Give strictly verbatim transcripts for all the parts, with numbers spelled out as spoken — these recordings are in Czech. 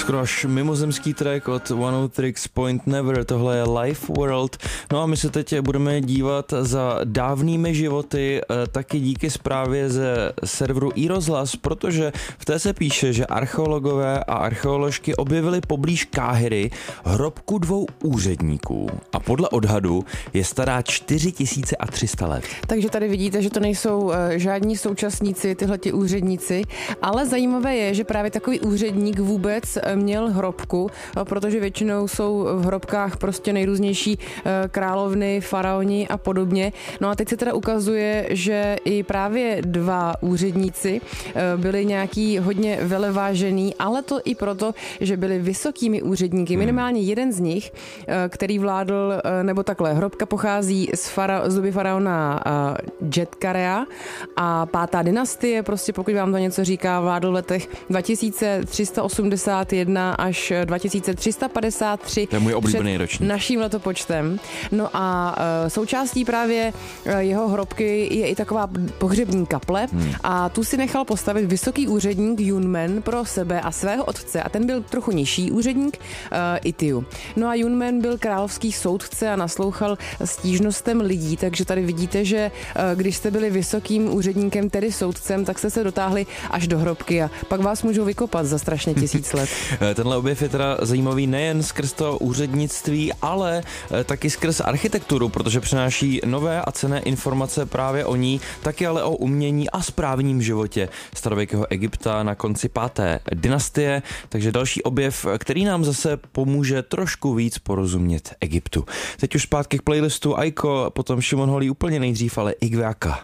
skoro až mimozemský track od One Tricks Point Never, tohle je Life World. No a my se teď budeme dívat za dávnými životy, taky díky zprávě ze serveru iRozhlas, protože v té se píše, že archeologové a archeoložky objevili poblíž Káhiry hrobku dvou úředníků a podle odhadu je stará čtyři tisíce tři sta let. Takže tady vidíte, že to nejsou žádní současníci, tyhleti úředníci, ale zajímavé je, že právě takový úředník vůbec měl hrobku, protože většinou jsou v hrobkách prostě nejrůznější královny, faraoni a podobně. No a teď se teda ukazuje, že i právě dva úředníci byli nějaký hodně velevážený, ale to i proto, že byli vysokými úředníky. Minimálně jeden z nich, který vládl, nebo takhle, hrobka pochází z, fara, z doby faraona Džetkarea a pátá dynastie, prostě pokud vám to něco říká, vládl v letech dva tisíce tři sta osmdesát jedna až dva tisíce tři sta padesát tři. To je můj oblíbený ročník. Naším letopočtem. No a součástí právě jeho hrobky je i taková pohřební kaple hmm. a tu si nechal postavit vysoký úředník Yunmen pro sebe a svého otce a ten byl trochu nižší úředník uh, Itiu. No a Yunmen byl královský soudce a naslouchal stížnostem lidí, takže tady vidíte, že uh, když jste byli vysokým úředníkem, tedy soudcem, tak jste se dotáhli až do hrobky a pak vás můžou vykopat za strašně tisíc let. Tenhle objev je teda zajímavý nejen skrz to úřednictví, ale taky skrz architekturu, protože přináší nové a cenné informace právě o ní, taky ale o umění a správním životě starověkého Egypta na konci páté dynastie, takže další objev, který nám zase pomůže trošku víc porozumět Egyptu. Teď už zpátky k playlistu Aiko, potom Šimon Holý úplně nejdřív, ale Igveaka.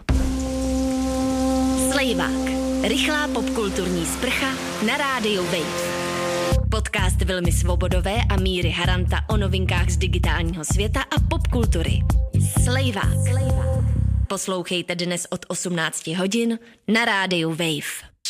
Slejvák. Rychlá popkulturní sprcha na rádiu Wave. Podcast Vilmy Svobodové a Míry Haranta o novinkách z digitálního světa a popkultury. Slejvák. Poslouchejte dnes od osmnácti hodin na rádiu Wave.